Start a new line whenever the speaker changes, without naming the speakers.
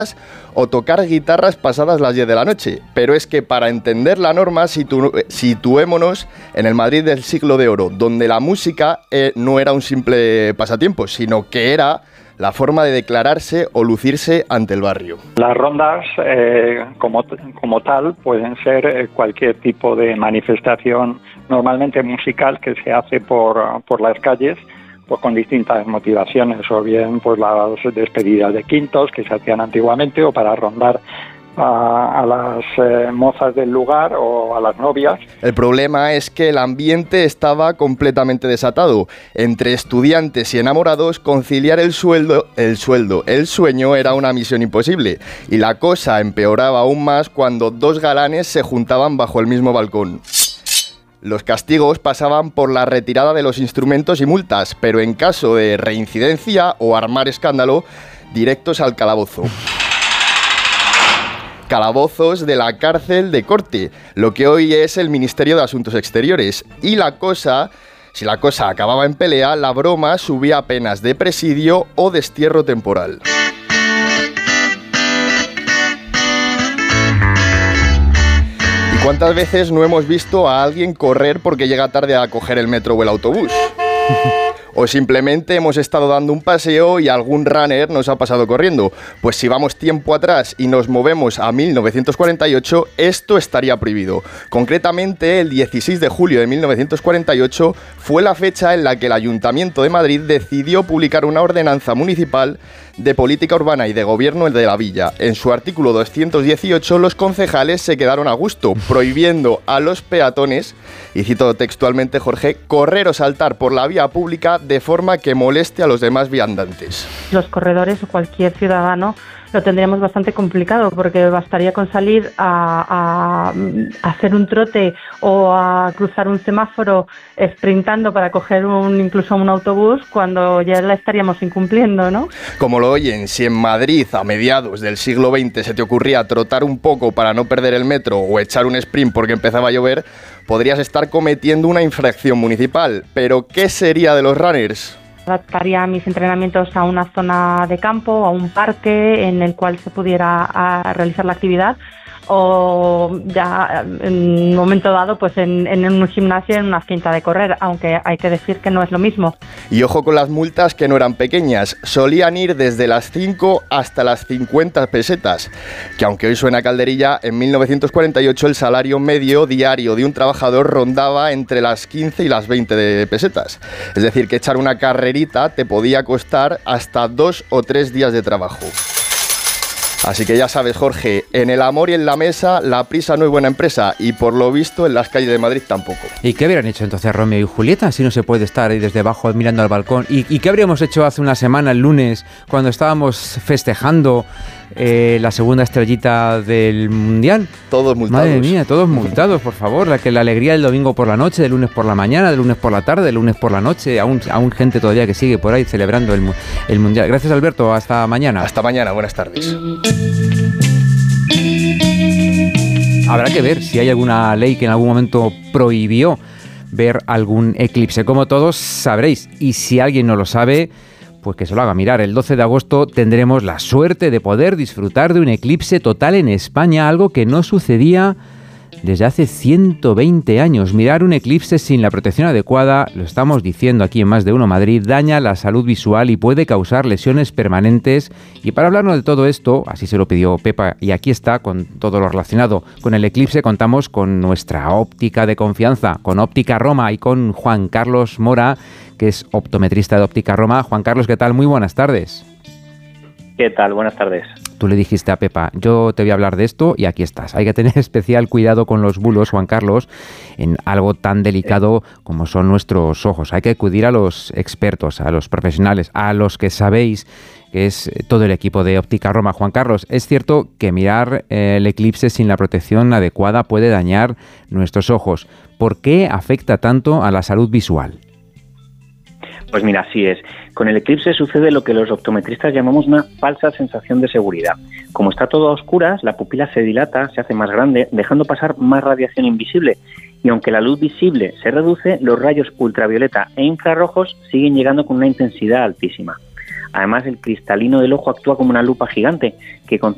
o tocar guitarras pasadas las 10 de la noche. Pero es que para entender la norma situémonos en el Madrid del siglo de oro, donde la música no era un simple pasatiempo, sino que era la forma de declararse o lucirse ante el barrio.
Las rondas, como tal, pueden ser cualquier tipo de manifestación, normalmente musical, que se hace por las calles, pues con distintas motivaciones, o bien pues las despedidas de quintos que se hacían antiguamente, o para rondar a las mozas del lugar o a las novias.
El problema es que el ambiente estaba completamente desatado. Entre estudiantes y enamorados, conciliar el sueño era una misión imposible. Y la cosa empeoraba aún más cuando dos galanes se juntaban bajo el mismo balcón. Los castigos pasaban por la retirada de los instrumentos y multas, pero en caso de reincidencia o armar escándalo, directos al calabozo. Calabozos de la cárcel de Corte, lo que hoy es el Ministerio de Asuntos Exteriores. Y si la cosa acababa en pelea, la broma subía a penas de presidio o destierro temporal. ¿Cuántas veces no hemos visto a alguien correr porque llega tarde a coger el metro o el autobús? O simplemente hemos estado dando un paseo y algún runner nos ha pasado corriendo. Pues si vamos tiempo atrás y nos movemos a 1948, esto estaría prohibido. Concretamente, el 16 de julio de 1948 fue la fecha en la que el Ayuntamiento de Madrid decidió publicar una ordenanza municipal de política urbana y de gobierno de la villa. En su artículo 218, los concejales se quedaron a gusto, prohibiendo a los peatones, y cito textualmente, Jorge, correr o saltar por la vía pública de forma que moleste a los demás viandantes.
Los corredores o cualquier ciudadano lo tendríamos bastante complicado, porque bastaría con salir a hacer un trote o a cruzar un semáforo sprintando para coger incluso un autobús, cuando ya la estaríamos incumpliendo, ¿no?
Como lo oyen, si en Madrid a mediados del siglo XX se te ocurría trotar un poco para no perder el metro o echar un sprint porque empezaba a llover, podrías estar cometiendo una infracción municipal. Pero ¿qué sería de los runners?
Adaptaría mis entrenamientos a una zona de campo, a un parque en el cual se pudiera realizar la actividad, o ya en un momento dado pues en un gimnasio, en una cinta de correr, aunque hay que decir que no es lo mismo.
Y ojo con las multas, que no eran pequeñas, solían ir desde las 5 hasta las 50 pesetas, que aunque hoy suena calderilla, en 1948 el salario medio diario de un trabajador rondaba entre las 15 y las 20 de pesetas. Es decir, que echar una carrerita te podía costar hasta 2 o 3 días de trabajo. Así que ya sabes, Jorge, en el amor y en la mesa, la prisa no es buena empresa, y por lo visto en las calles de Madrid tampoco.
¿Y qué habrían hecho entonces Romeo y Julieta si no se puede estar ahí desde abajo mirando al balcón? ¿Y qué habríamos hecho hace una semana, el lunes, cuando estábamos festejando la segunda estrellita del Mundial?
Todos multados.
Madre mía, todos multados, por favor. La alegría del domingo por la noche, del lunes por la mañana, del lunes por la tarde, del lunes por la noche. Aún gente todavía que sigue por ahí celebrando el Mundial. Gracias, Alberto. Hasta mañana.
Hasta mañana. Buenas tardes.
Habrá que ver si hay alguna ley que en algún momento prohibió ver algún eclipse. Como todos sabréis, y si alguien no lo sabe, pues que se lo haga mirar. El 12 de agosto tendremos la suerte de poder disfrutar de un eclipse total en España, algo que no sucedía desde hace 120 años. Mirar un eclipse sin la protección adecuada, lo estamos diciendo aquí en Más de Uno Madrid, daña la salud visual y puede causar lesiones permanentes. Y para hablarnos de todo esto, así se lo pidió Pepa, y aquí está, con todo lo relacionado con el eclipse, contamos con nuestra óptica de confianza, con Óptica Roma, y con Juan Carlos Mora, que es optometrista de Óptica Roma. Juan Carlos, ¿qué tal? Muy buenas tardes.
¿Qué tal? Buenas tardes.
Tú le dijiste a Pepa, yo te voy a hablar de esto, y aquí estás. Hay que tener especial cuidado con los bulos, Juan Carlos, en algo tan delicado como son nuestros ojos. Hay que acudir a los expertos, a los profesionales, a los que sabéis, que es todo el equipo de Óptica Roma. Juan Carlos, es cierto que mirar el eclipse sin la protección adecuada puede dañar nuestros ojos. ¿Por qué afecta tanto a la salud visual?
Pues mira, así es. Con el eclipse sucede lo que los optometristas llamamos una falsa sensación de seguridad. Como está todo a oscuras, la pupila se dilata, se hace más grande, dejando pasar más radiación invisible. Y aunque la luz visible se reduce, los rayos ultravioleta e infrarrojos siguen llegando con una intensidad altísima. Además, el cristalino del ojo actúa como una lupa gigante que